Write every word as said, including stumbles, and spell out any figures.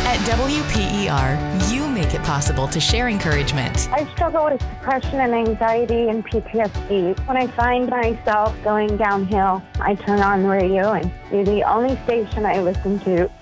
At W P E R, you make it possible to share encouragement. I struggle with depression and anxiety and P T S D. When I find myself going downhill, I turn on the radio and you're the only station I listen to.